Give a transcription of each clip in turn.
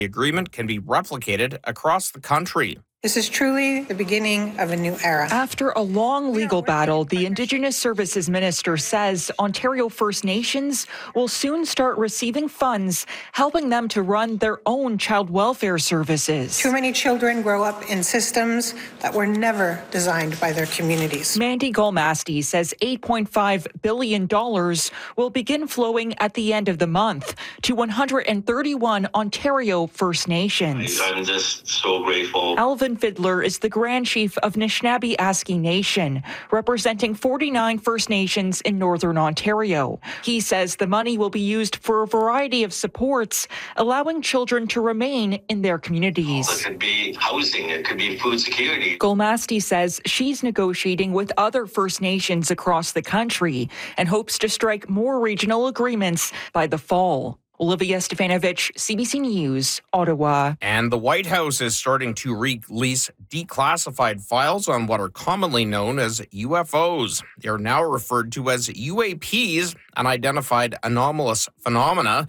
The agreement can be replicated across the country. This is truly the beginning of a new era. After a long legal battle, the Indigenous Services Minister says Ontario First Nations will soon start receiving funds, helping them to run their own child welfare services. Too many children grow up in systems that were never designed by their communities. Mandy Golmasty says $8.5 billion will begin flowing at the end of the month to 131 Ontario First Nations. I'm just so grateful. Alvin Fiddler is the Grand Chief of Nishnawbe-Aski Nation, representing 49 First Nations in Northern Ontario. He says the money will be used for a variety of supports, allowing children to remain in their communities. It could be housing, it could be food security. Golmasty says she's negotiating with other First Nations across the country and hopes to strike more regional agreements by the fall. Olivia Stefanovich, CBC News, Ottawa. And the White House is starting to release declassified files on what are commonly known as UFOs. They are now referred to as UAPs, unidentified anomalous phenomena.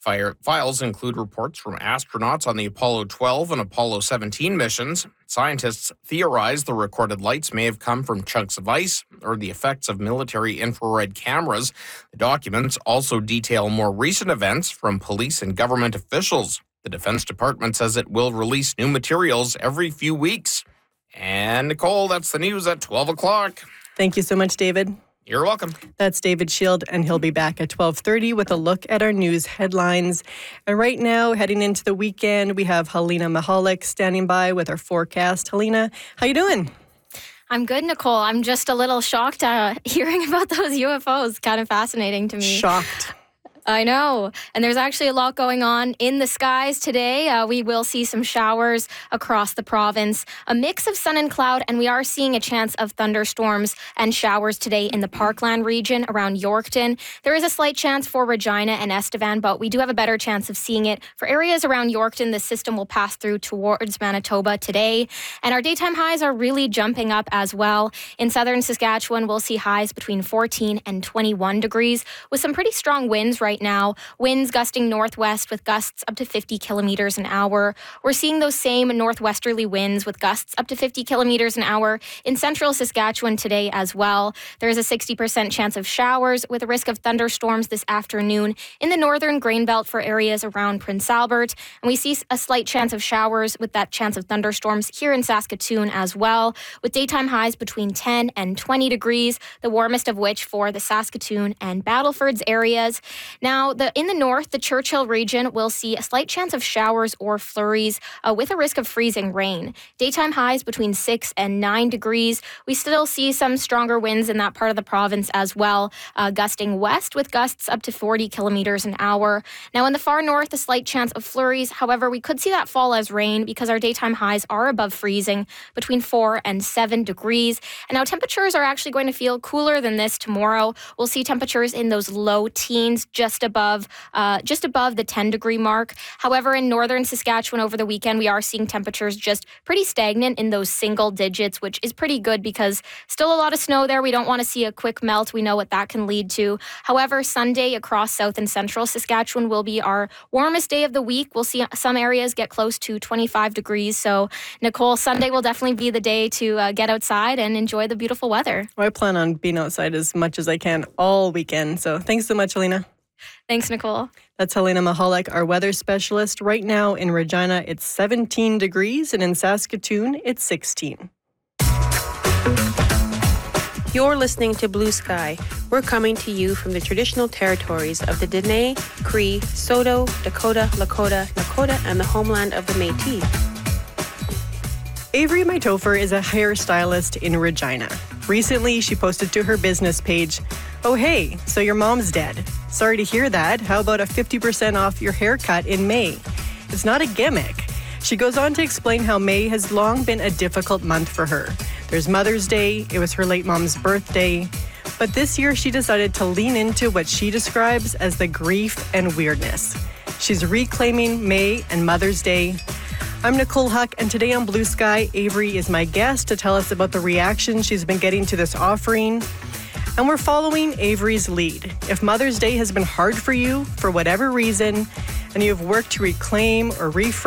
Files include reports from astronauts on the Apollo 12 and Apollo 17 missions. Scientists theorize the recorded lights may have come from chunks of ice or the effects of military infrared cameras. The documents also detail more recent events from police and government officials. The Defense Department says it will release new materials every few weeks. And Nicole, that's the news at 12 o'clock. Thank you so much, David. You're welcome. That's David Shield, and he'll be back at 12:30 with a look at our news headlines. And right now, heading into the weekend, we have Helena Mahalik standing by with our forecast. Helena, how you doing? I'm good, Nicole. I'm just a little shocked hearing about those UFOs. Kind of fascinating to me. Shocked. I know. And there's actually a lot going on in the skies today. We will see some showers across the province, a mix of sun and cloud, and we are seeing a chance of thunderstorms and showers today in the Parkland region around Yorkton. There is a slight chance for Regina and Estevan, but we do have a better chance of seeing it for areas around Yorkton. The system will pass through towards Manitoba today, and our daytime highs are really jumping up as well. In southern Saskatchewan, we'll see highs between 14 and 21 degrees with some pretty strong winds right now. Winds gusting northwest with gusts up to 50 kilometers an hour. We're seeing those same northwesterly winds with gusts up to 50 kilometers an hour in central Saskatchewan today as well. There's a 60% chance of showers with a risk of thunderstorms this afternoon in the northern grain belt for areas around Prince Albert. And we see a slight chance of showers with that chance of thunderstorms here in Saskatoon as well, with daytime highs between 10 and 20 degrees, the warmest of which for the Saskatoon and Battlefords areas. Now, in the north, the Churchill region will see a slight chance of showers or flurries with a risk of freezing rain. Daytime highs between 6 and 9 degrees. We still see some stronger winds in that part of the province as well, gusting west with gusts up to 40 kilometers an hour. Now, in the far north, a slight chance of flurries. However, we could see that fall as rain because our daytime highs are above freezing, between 4 and 7 degrees. And now temperatures are actually going to feel cooler than this tomorrow. We'll see temperatures in those low teens, just above the 10-degree mark. However, in northern Saskatchewan over the weekend, we are seeing temperatures just pretty stagnant in those single digits, which is pretty good because still a lot of snow there. We don't want to see a quick melt. We know what that can lead to. However, Sunday across south and central Saskatchewan will be our warmest day of the week. We'll see some areas get close to 25 degrees. So, Nicole, Sunday will definitely be the day to get outside and enjoy the beautiful weather. Well, I plan on being outside as much as I can all weekend. So thanks so much, Helena. Thanks, Nicole. That's Helena Mahalik, our weather specialist. Right now in Regina, it's 17 degrees, and in Saskatoon, it's 16. You're listening to Blue Sky. We're coming to you from the traditional territories of the Dene, Cree, Saulteaux, Dakota, Lakota, Nakota, and the homeland of the Métis. Avery Mytopher is a hairstylist in Regina. Recently, she posted to her business page, "Oh hey, so your mom's dead. Sorry to hear that. How about a 50% off your haircut in May?" It's not a gimmick. She goes on to explain how May has long been a difficult month for her. There's Mother's Day, it was her late mom's birthday, but this year she decided to lean into what she describes as the grief and weirdness. She's reclaiming May and Mother's Day. I'm Nicole Huck, and today on Blue Sky, Avery is my guest to tell us about the reaction she's been getting to this offering. And we're following Avery's lead. If Mother's Day has been hard for you, for whatever reason, and you have worked to reclaim or reframe